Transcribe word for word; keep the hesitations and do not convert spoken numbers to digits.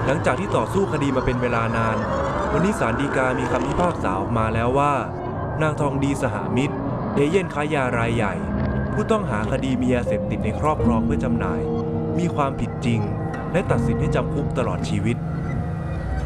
หลังจากที่ต่อสู้คดีมาเป็นเวลานานวันนี้ศาลฎีกามีคำพิพากษาออกมาแล้วว่านางทองดีสหมิตรเอเย่นค้ายารายใหญ่ผู้ต้องหาคดีมียาเสพติดในครอบครองเพื่อจำหน่ายมีความผิดจริงและตัดสินให้จำคุกตลอดชีวิต